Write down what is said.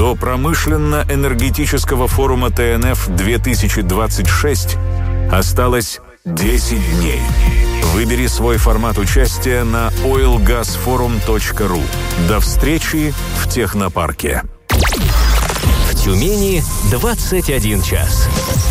До промышленно-энергетического форума ТНФ-2026 осталось 10 дней. Выбери свой формат участия на oilgasforum.ru. До встречи в технопарке. В Тюмени 21 час.